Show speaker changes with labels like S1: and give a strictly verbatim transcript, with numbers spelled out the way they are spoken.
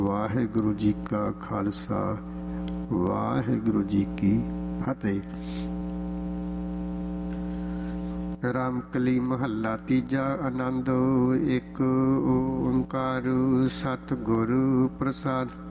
S1: ਵਾਹਿਗੁਰੂ ਜੀ ਕਾ ਖਾਲਸਾ, ਵਾਹਿਗੁਰੂ ਜੀ ਕੀ ਫਤਿਹ। ਰਾਮਕਲੀ ਮਹੱਲਾ ਤੀਜਾ। ਆਨੰਦ। ਇੱਕ ਓੰਕਾਰ ਸਤਿਗੁਰ ਪ੍ਰਸਾਦ।